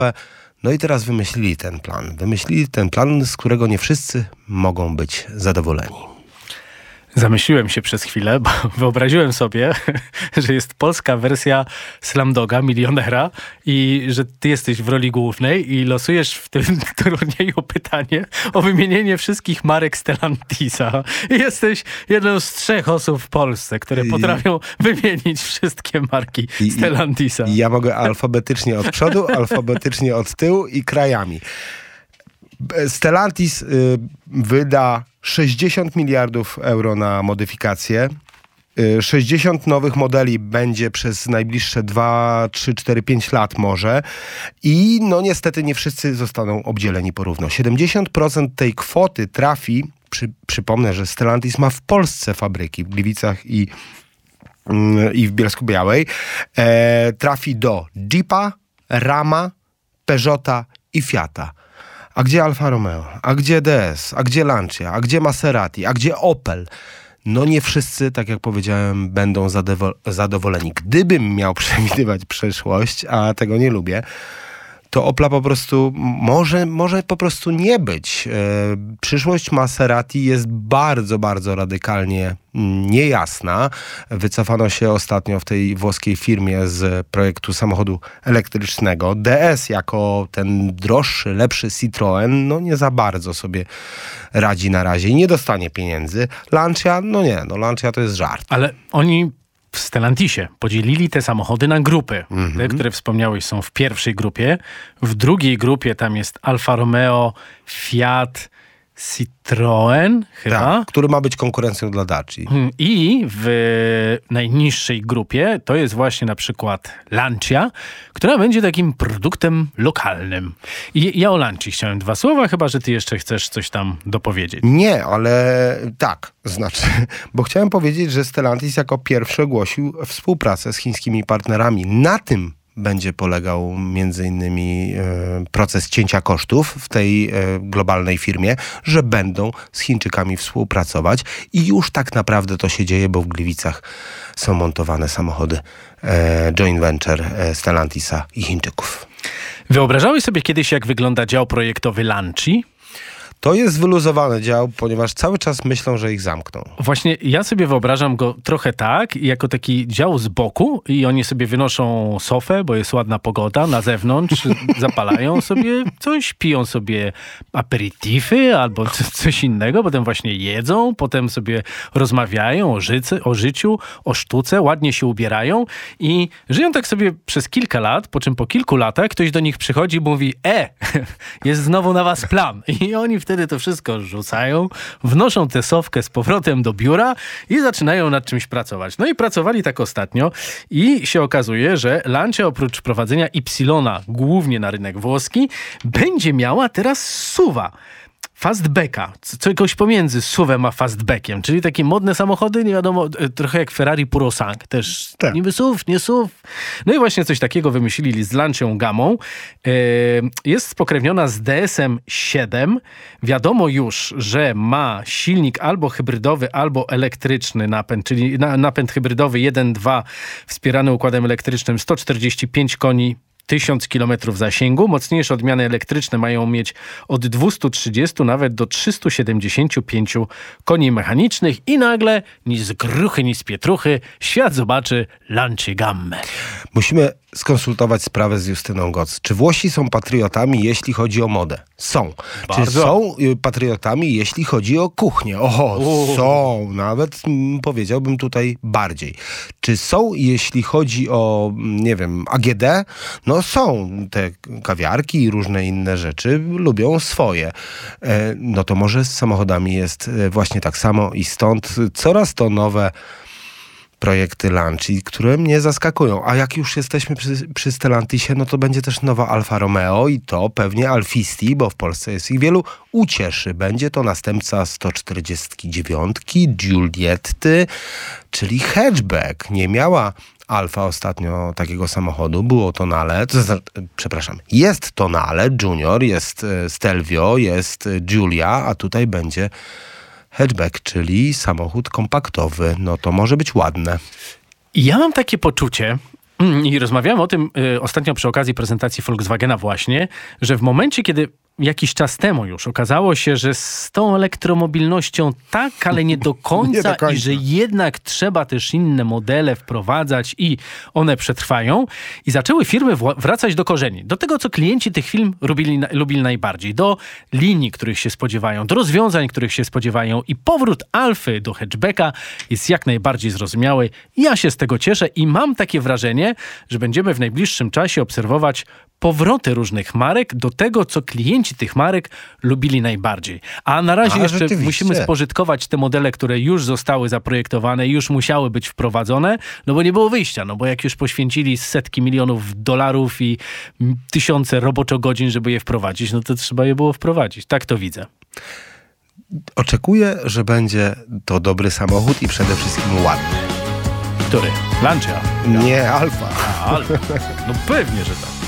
No i teraz wymyślili ten plan. Wymyślili ten plan, z którego nie wszyscy mogą być zadowoleni. Zamyśliłem się przez chwilę, bo wyobraziłem sobie, że jest polska wersja Slumdoga, Milionera i że ty jesteś w roli głównej i losujesz w tym turnieju pytanie o wymienienie wszystkich marek Stellantisa. I jesteś jedną z 3 osób w Polsce, które potrafią wymienić wszystkie marki Stellantisa. Ja mogę alfabetycznie od przodu, alfabetycznie od tyłu i krajami. Stellantis wyda 60 miliardów euro na modyfikację. 60 nowych modeli będzie przez najbliższe 2, 3, 4, 5 lat może. I no niestety nie wszyscy zostaną obdzieleni porówno. 70% tej kwoty trafi, przypomnę, że Stellantis ma w Polsce fabryki, w Gliwicach i w Bielsku-Białej, trafi do Jeepa, Rama, Peugeota i Fiata. A gdzie Alfa Romeo? A gdzie DS? A gdzie Lancia? A gdzie Maserati? A gdzie Opel? No nie wszyscy, tak jak powiedziałem, będą zadowoleni. Gdybym miał przewidywać przyszłość, a tego nie lubię, to Opla po prostu może po prostu nie być. Przyszłość Maserati jest bardzo, bardzo radykalnie niejasna. Wycofano się ostatnio w tej włoskiej firmie z projektu samochodu elektrycznego. DS jako ten droższy, lepszy Citroën, no nie za bardzo sobie radzi na razie i nie dostanie pieniędzy. Lancia, Lancia to jest żart. Ale oni w Stellantisie podzielili te samochody na grupy. Te, które wspomniałeś, są w pierwszej grupie. W drugiej grupie tam jest Alfa Romeo, Fiat, Citroën chyba. Tak, który ma być konkurencją dla Daci. I w najniższej grupie to jest właśnie na przykład Lancia, która będzie takim produktem lokalnym. I ja o Lancii chciałem 2 słowa, chyba że ty jeszcze chcesz coś tam dopowiedzieć. Nie, ale tak, bo chciałem powiedzieć, że Stellantis jako pierwszy ogłosił współpracę z chińskimi partnerami. Na tym będzie polegał między innymi proces cięcia kosztów w tej globalnej firmie, że będą z Chińczykami współpracować i już tak naprawdę to się dzieje, bo w Gliwicach są montowane samochody joint venture Stellantisa i Chińczyków. Wyobrażałeś sobie kiedyś, jak wygląda dział projektowy Lancii? To jest wyluzowany dział, ponieważ cały czas myślą, że ich zamkną. Właśnie ja sobie wyobrażam go trochę tak, jako taki dział z boku i oni sobie wynoszą sofę, bo jest ładna pogoda, na zewnątrz, zapalają sobie coś, piją sobie aperitify albo coś innego, potem właśnie jedzą, potem sobie rozmawiają o życiu, o sztuce, ładnie się ubierają i żyją tak sobie przez kilka lat, po czym po kilku latach ktoś do nich przychodzi i mówi: jest znowu na was plan. I oni wtedy to wszystko rzucają, wnoszą tę sofkę z powrotem do biura i zaczynają nad czymś pracować. No i pracowali tak ostatnio i się okazuje, że Lancia oprócz prowadzenia Y głównie na rynek włoski będzie miała teraz SUV-a. Fastbacka, czegoś pomiędzy SUV-em a fastbackiem, czyli takie modne samochody, nie wiadomo, trochę jak Ferrari Purosangue, też tak. Niby SUV, nie SUV. No i właśnie coś takiego wymyślili z Lancią Gamą. Jest spokrewniona z DS-em 7. Wiadomo już, że ma silnik albo hybrydowy, albo elektryczny napęd, czyli napęd hybrydowy 1.2 wspierany układem elektrycznym 145 koni, 1000 km zasięgu. Mocniejsze odmiany elektryczne mają mieć od 230 nawet do 375 koni mechanicznych i nagle ni z gruchy, ni z pietruchy świat zobaczy Lancię Gammę. Musimy skonsultować sprawę z Justyną Goc. Czy Włosi są patriotami, jeśli chodzi o modę? Są. Bardzo. Czy są patriotami, jeśli chodzi o kuchnię? Są. Nawet powiedziałbym tutaj bardziej. Czy są, jeśli chodzi o, nie wiem, AGD? No są. Te kawiarki i różne inne rzeczy lubią swoje. No to może z samochodami jest właśnie tak samo i stąd coraz to nowe projekty Lancii, które mnie zaskakują. A jak już jesteśmy przy Stellantisie, no to będzie też nowa Alfa Romeo i to pewnie Alfisti, bo w Polsce jest ich wielu, ucieszy. Będzie to następca 149 Giulietty, czyli hatchback. Nie miała Alfa ostatnio takiego samochodu, było Tonale, jest Tonale Junior, jest Stelvio, jest Giulia, a tutaj będzie hatchback, czyli samochód kompaktowy. No to może być ładne. Ja mam takie poczucie, I rozmawiałem o tym ostatnio przy okazji prezentacji Volkswagena właśnie, że w momencie, kiedy jakiś czas temu już okazało się, że z tą elektromobilnością tak, ale nie do końca, i że jednak trzeba też inne modele wprowadzać i one przetrwają. I zaczęły firmy wracać do korzeni. Do tego, co klienci tych firm lubili najbardziej. Do linii, których się spodziewają, do rozwiązań, których się spodziewają. I powrót Alfy do hatchbacka jest jak najbardziej zrozumiały. Ja się z tego cieszę i mam takie wrażenie, że będziemy w najbliższym czasie obserwować powroty różnych marek do tego, co klienci tych marek lubili najbardziej. A na razie jeszcze musimy spożytkować te modele, które już zostały zaprojektowane, już musiały być wprowadzone, no bo nie było wyjścia, no bo jak już poświęcili setki milionów dolarów i tysiące roboczogodzin, żeby je wprowadzić, no to trzeba je było wprowadzić. Tak to widzę. Oczekuję, że będzie to dobry samochód i przede wszystkim ładny. Który? Lancia? Nie, Alfa. Alfa. No pewnie, że tak.